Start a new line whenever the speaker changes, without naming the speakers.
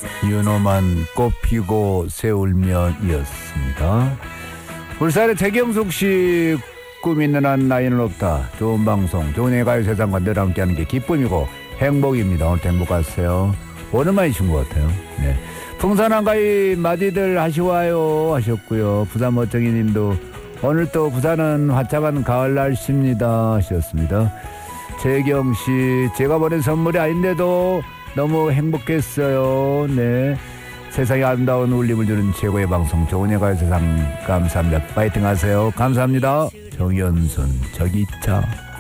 윤호만 꽃 피고 새 울면이었습니다. 울산의 태경숙 씨 꿈 있는 한 나이는 없다. 좋은 방송, 좋은 애가요 세상과 늘 함께하는 게 기쁨이고 행복입니다. 오늘 행복하세요. 오랜만이신 것 같아요. 네. 풍산한가위 마디들 하시와요 하셨고요. 부산 멋쟁이님도 오늘 또 부산은 화창한 가을 날씨입니다 하셨습니다. 재경씨, 제가 보낸 선물이 아닌데도 너무 행복했어요. 네, 세상에 아름다운 울림을 주는 최고의 방송 좋은 애가요 세상 감사합니다. 파이팅 하세요. 감사합니다. 정연순 저기 있자.